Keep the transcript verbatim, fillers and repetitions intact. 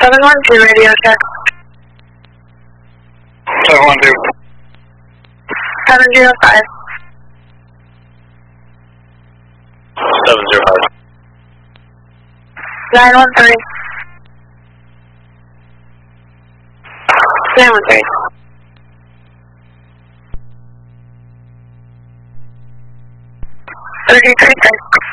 seven one two radio check. seven one two. seven zero five. seven zero five. nine one three. nine one three. thirty-three six.